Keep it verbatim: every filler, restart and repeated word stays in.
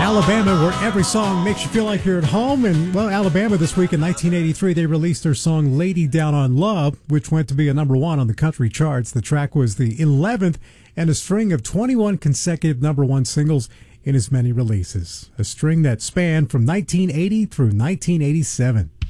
Alabama, where every song makes you feel like you're at home. And, well, Alabama this week in nineteen eighty-three, they released their song Lady Down on Love, which went to be a number one on the country charts. The track was the eleventh and a string of twenty-one consecutive number one singles in as many releases. A string that spanned from nineteen eighty through nineteen eighty-seven.